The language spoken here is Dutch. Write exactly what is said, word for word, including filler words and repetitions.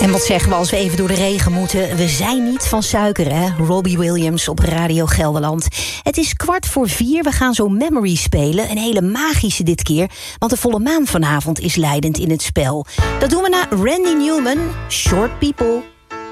En wat zeggen we als we even door de regen moeten? We zijn niet van suiker, hè? Robbie Williams op Radio Gelderland. Het is kwart voor vier, we gaan zo Memory spelen. Een hele magische dit keer, want de volle maan vanavond is leidend in het spel. Dat doen we na Randy Newman, Short People.